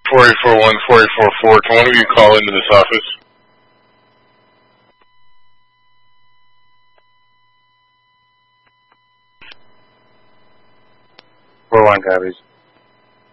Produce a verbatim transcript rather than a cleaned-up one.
four eight four one, four eight four four, can one of you call into this office? four one copies.